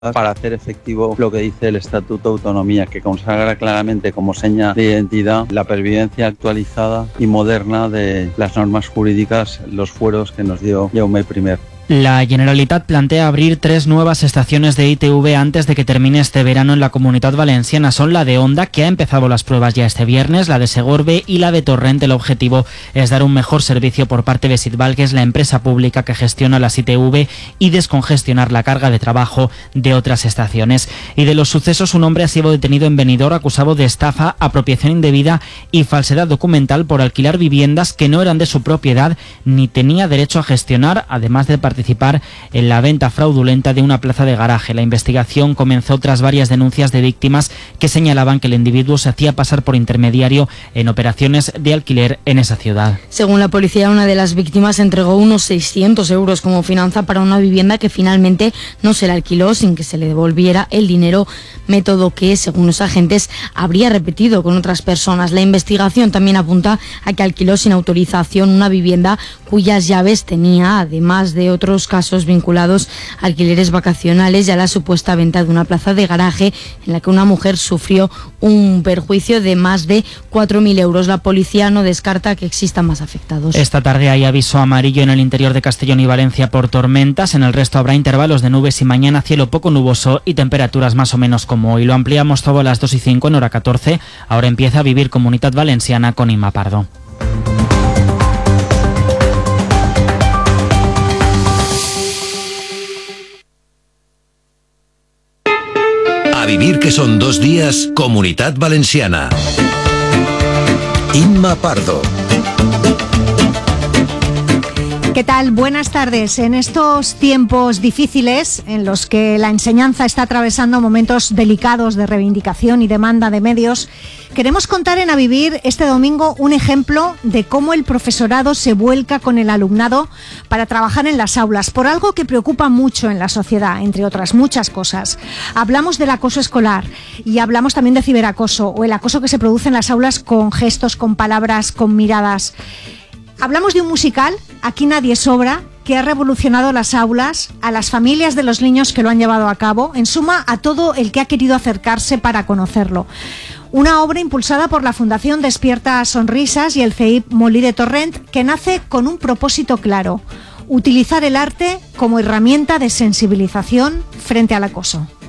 para hacer efectivo lo que dice el Estatuto de Autonomía, que consagra claramente como seña de identidad la pervivencia actualizada y moderna de las normas jurídicas, los fueros que nos dio Jaume I. La Generalitat plantea abrir 3 nuevas estaciones de ITV antes de que termine este verano en la Comunitat Valenciana. Son la de Onda, que ha empezado las pruebas ya este viernes, la de Segorbe y la de Torrent. El objetivo es dar un mejor servicio por parte de Sitbal, que es la empresa pública que gestiona las ITV, y descongestionar la carga de trabajo de otras estaciones. Y de los sucesos, un hombre ha sido detenido en Benidorm acusado de estafa, apropiación indebida y falsedad documental por alquilar viviendas que no eran de su propiedad ni tenía derecho a gestionar, además de participar en la venta fraudulenta de una plaza de garaje. La investigación comenzó tras varias denuncias de víctimas que señalaban que el individuo se hacía pasar por intermediario en operaciones de alquiler en esa ciudad. Según la policía, una de las víctimas entregó unos 600 euros como fianza para una vivienda que finalmente no se le alquiló sin que se le devolviera el dinero, método que, según los agentes, habría repetido con otras personas. La investigación también apunta a que alquiló sin autorización una vivienda cuyas llaves tenía, además de otros casos vinculados a alquileres vacacionales y a la supuesta venta de una plaza de garaje en la que una mujer sufrió un perjuicio de más de 4.000 euros. La policía no descarta que existan más afectados. Esta tarde hay aviso amarillo en el interior de Castellón y Valencia por tormentas. En el resto habrá intervalos de nubes y mañana cielo poco nuboso y temperaturas más o menos como hoy. Lo ampliamos todo a las 2:05 en hora 14. Ahora empieza a vivir Comunitat Valenciana con Inma Pardo. A vivir, que son 2 días, Comunitat Valenciana. Inma Pardo. ¿Qué tal? Buenas tardes. En estos tiempos difíciles en los que la enseñanza está atravesando momentos delicados de reivindicación y demanda de medios, queremos contar en A Vivir este domingo un ejemplo de cómo el profesorado se vuelca con el alumnado para trabajar en las aulas por algo que preocupa mucho en la sociedad, entre otras muchas cosas. Hablamos del acoso escolar y hablamos también de ciberacoso o el acoso que se produce en las aulas con gestos, con palabras, con miradas. Hablamos de un musical, Aquí nadie sobra, que ha revolucionado las aulas, a las familias de los niños que lo han llevado a cabo, en suma a todo el que ha querido acercarse para conocerlo. Una obra impulsada por la Fundación Despierta Sonrisas y el CEIP Molí de Torrent, que nace con un propósito claro: utilizar el arte como herramienta de sensibilización frente al acoso.